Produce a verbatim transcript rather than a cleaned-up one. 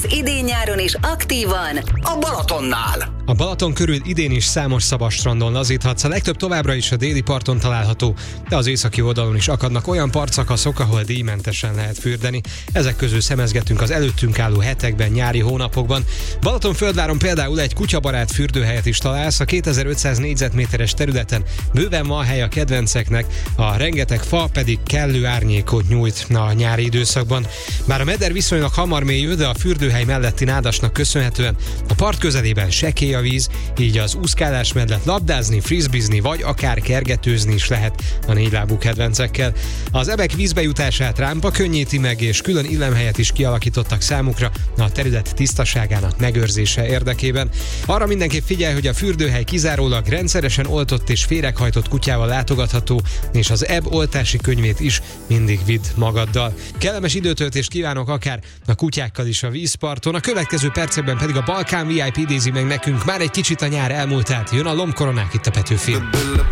egész idén-nyáron is aktívan a Balatonnál. A Balaton körül idén is számos szabad strandon lazíthatsz, a legtöbb továbbra is a déli parton található, de az északi oldalon is akadnak olyan partszakaszok, ahol díjmentesen lehet fürdeni. Ezek közül szemezgetünk az előttünk álló hetekben, nyári hónapokban. Balatonfürdváron például egy kutyabarát fürdőhelyet is találsz, a kétezer-ötszáz négyzetméteres területen bőven van hely a kedvenceknek, a rengeteg fa pedig kellő árnyékot nyújt a nyári időszakban. Bár a meder viszonylag hamar mélyül, de a fürdőhely melletti nádasnak köszönhetően a part közelében sekély a víz, így az úszkálás mellett labdázni, frisbeezni vagy akár kergetőzni is lehet a négylábú kedvencekkel. Az ebek vízbejutását rámpa könnyíti meg, és külön illemhelyet is kialakítottak számukra a terület tisztaságának megőrzése érdekében. Arra mindenképp figyelj, hogy a fürdőhely kizárólag rendszeresen oltott és féreghajtott kutyával látogatható, és az eb oltási könyvét is mindig vidd magaddal. Kellemes időtöltést kívánok akár a kutyákkal is a vízparton, a következő percekben pedig a Balkán vé i pé idézi meg nekünk már egy kicsit a nyár elmúltát. Jön a Lombkoronák itt a Petőfin.